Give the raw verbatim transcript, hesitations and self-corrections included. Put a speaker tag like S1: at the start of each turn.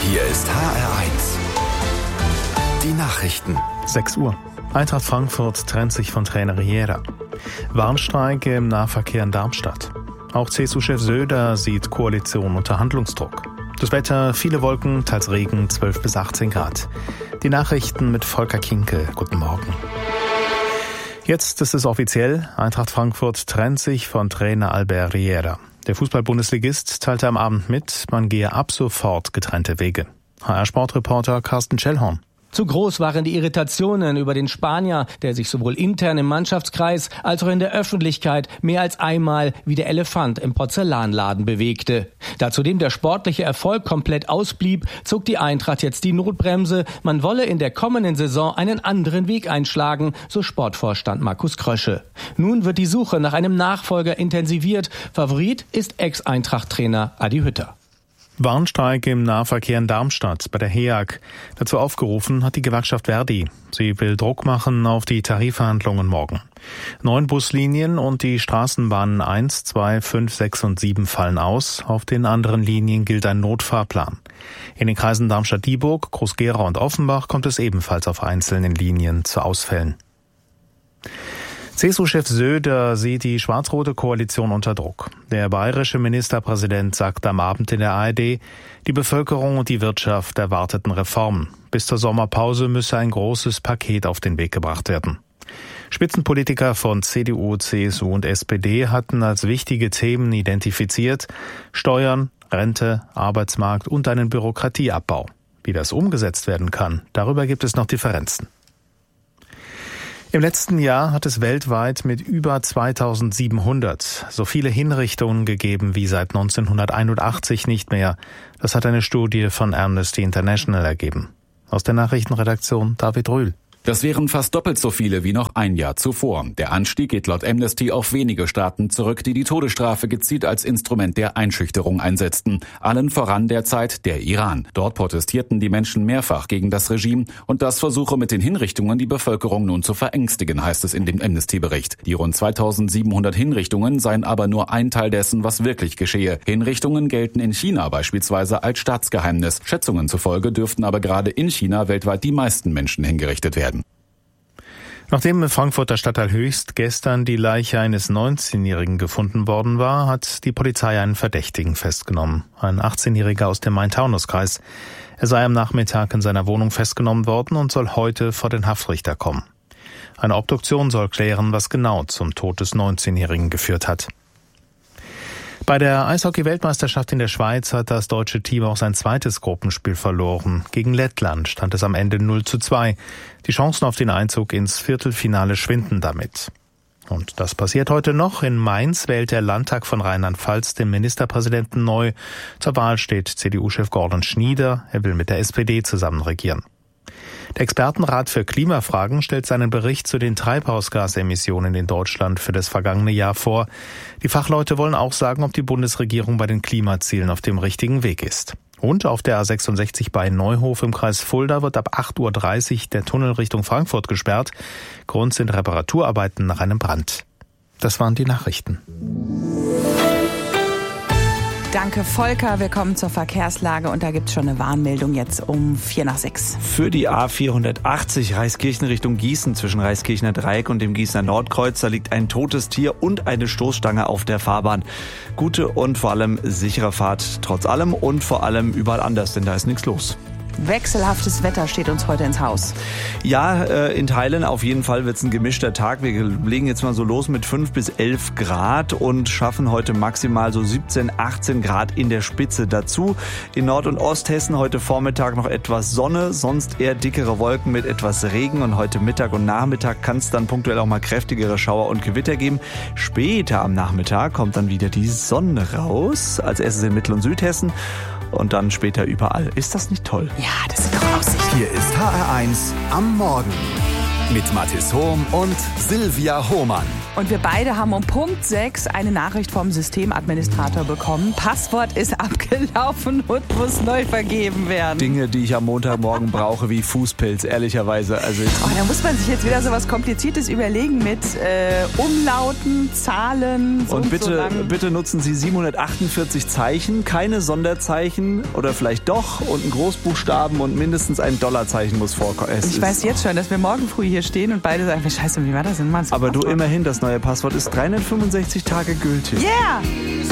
S1: Hier ist H R eins. Die Nachrichten.
S2: sechs Uhr. Eintracht Frankfurt trennt sich von Trainer Riera. Warnstreik im Nahverkehr in Darmstadt. Auch C S U-Chef Söder sieht Koalition unter Handlungsdruck. Das Wetter, viele Wolken, teils Regen, zwölf bis achtzehn Grad. Die Nachrichten mit Volker Kinkel. Guten Morgen. Jetzt ist es offiziell. Eintracht Frankfurt trennt sich von Trainer Albert Riera. Der Fußball-Bundesligist teilte am Abend mit, man gehe ab sofort getrennte Wege. H R-Sportreporter Carsten Schellhorn.
S3: Zu groß waren die Irritationen über den Spanier, der sich sowohl intern im Mannschaftskreis als auch in der Öffentlichkeit mehr als einmal wie der Elefant im Porzellanladen bewegte. Da zudem der sportliche Erfolg komplett ausblieb, zog die Eintracht jetzt die Notbremse. Man wolle in der kommenden Saison einen anderen Weg einschlagen, so Sportvorstand Markus Krösche. Nun wird die Suche nach einem Nachfolger intensiviert. Favorit ist Ex-Eintracht-Trainer Adi Hütter.
S2: Warnstreik im Nahverkehr in Darmstadt bei der H E A G. Dazu aufgerufen hat die Gewerkschaft Verdi. Sie will Druck machen auf die Tarifverhandlungen morgen. Neun Buslinien und die Straßenbahnen eins, zwei, fünf, sechs und sieben fallen aus. Auf den anderen Linien gilt ein Notfahrplan. In den Kreisen Darmstadt-Dieburg, Groß-Gerau und Offenbach kommt es ebenfalls auf einzelnen Linien zu Ausfällen. C S U-Chef Söder sieht die schwarz-rote Koalition unter Druck. Der bayerische Ministerpräsident sagte am Abend in der A R D, die Bevölkerung und die Wirtschaft erwarteten Reformen. Bis zur Sommerpause müsse ein großes Paket auf den Weg gebracht werden. Spitzenpolitiker von C D U, C S U und S P D hatten als wichtige Themen identifiziert Steuern, Rente, Arbeitsmarkt und einen Bürokratieabbau. Wie das umgesetzt werden kann, darüber gibt es noch Differenzen. Im letzten Jahr hat es weltweit mit über zweitausendsiebenhundert so viele Hinrichtungen gegeben wie seit neunzehnhunderteinundachtzig nicht mehr. Das hat eine Studie von Amnesty International ergeben. Aus der Nachrichtenredaktion David Rühl.
S4: Das wären fast doppelt so viele wie noch ein Jahr zuvor. Der Anstieg geht laut Amnesty auf wenige Staaten zurück, die die Todesstrafe gezielt als Instrument der Einschüchterung einsetzten. Allen voran derzeit der Iran. Dort protestierten die Menschen mehrfach gegen das Regime und das versuche mit den Hinrichtungen die Bevölkerung nun zu verängstigen, heißt es in dem Amnesty-Bericht. Die rund zweitausendsiebenhundert Hinrichtungen seien aber nur ein Teil dessen, was wirklich geschehe. Hinrichtungen gelten in China beispielsweise als Staatsgeheimnis. Schätzungen zufolge dürften aber gerade in China weltweit die meisten Menschen hingerichtet werden.
S2: Nachdem im Frankfurter Stadtteil Höchst gestern die Leiche eines neunzehnjährigen gefunden worden war, hat die Polizei einen Verdächtigen festgenommen. Ein achtzehnjähriger aus dem Main-Taunus-Kreis. Er sei am Nachmittag in seiner Wohnung festgenommen worden und soll heute vor den Haftrichter kommen. Eine Obduktion soll klären, was genau zum Tod des neunzehnjährigen geführt hat. Bei der Eishockey-Weltmeisterschaft in der Schweiz hat das deutsche Team auch sein zweites Gruppenspiel verloren. Gegen Lettland stand es am Ende null zu zwei. Die Chancen auf den Einzug ins Viertelfinale schwinden damit. Und das passiert heute noch. In Mainz wählt der Landtag von Rheinland-Pfalz den Ministerpräsidenten neu. Zur Wahl steht C D U-Chef Gordon Schnieder. Er will mit der S P D zusammen regieren. Der Expertenrat für Klimafragen stellt seinen Bericht zu den Treibhausgasemissionen in Deutschland für das vergangene Jahr vor. Die Fachleute wollen auch sagen, ob die Bundesregierung bei den Klimazielen auf dem richtigen Weg ist. Und auf der A sechsundsechzig bei Neuhof im Kreis Fulda wird ab acht Uhr dreißig der Tunnel Richtung Frankfurt gesperrt. Grund sind Reparaturarbeiten nach einem Brand. Das waren die Nachrichten.
S5: Danke, Volker. Wir kommen zur Verkehrslage und da gibt es schon eine Warnmeldung jetzt um vier nach sechs.
S6: Für die A vierhundertachtzig Reiskirchen Richtung Gießen zwischen Reiskirchener Dreieck und dem Gießener Nordkreuz, da liegt ein totes Tier und eine Stoßstange auf der Fahrbahn. Gute und vor allem sichere Fahrt trotz allem und vor allem überall anders, denn da ist nichts los.
S5: Wechselhaftes Wetter steht uns heute ins Haus.
S6: Ja, in Teilen auf jeden Fall wird es ein gemischter Tag. Wir legen jetzt mal so los mit fünf bis elf Grad und schaffen heute maximal so siebzehn, achtzehn Grad in der Spitze dazu. In Nord- und Osthessen heute Vormittag noch etwas Sonne, sonst eher dickere Wolken mit etwas Regen. Und heute Mittag und Nachmittag kann es dann punktuell auch mal kräftigere Schauer und Gewitter geben. Später am Nachmittag kommt dann wieder die Sonne raus. Als erstes in Mittel- und Südhessen. Und dann später überall. Ist das nicht toll?
S5: Ja, das sieht doch aus.
S1: Hier ist H R eins am Morgen. Mit Mathis Hohm und Silvia Hohmann.
S5: Und wir beide haben um Punkt sechs eine Nachricht vom Systemadministrator bekommen. Passwort ist abgelaufen und muss neu vergeben werden.
S6: Dinge, die ich am Montagmorgen brauche, wie Fußpilz, ehrlicherweise. Also
S5: oh, da muss man sich jetzt wieder so was Kompliziertes überlegen mit äh, Umlauten, Zahlen. So
S6: und
S5: und
S6: bitte,
S5: so lang.
S6: bitte nutzen Sie siebenhundertachtundvierzig Zeichen, keine Sonderzeichen oder vielleicht doch und einen Großbuchstaben und mindestens ein Dollarzeichen muss vorkommen. Es
S5: Ich weiß jetzt schon, dass wir morgen früh hier stehen und beide sagen, scheiße, wie war das denn? Mann,
S6: aber du, immerhin, das neue Passwort ist dreihundertfünfundsechzig Tage gültig.
S5: Yeah!